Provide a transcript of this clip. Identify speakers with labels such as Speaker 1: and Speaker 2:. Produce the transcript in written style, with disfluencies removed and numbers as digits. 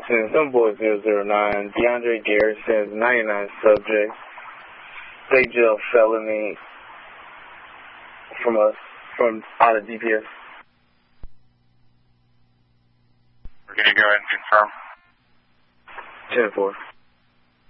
Speaker 1: Austin, some boy 009, DeAndre Garrison, 99 subjects, state jail felony from out of DPS.
Speaker 2: We're going to go ahead and confirm.
Speaker 1: 10-4.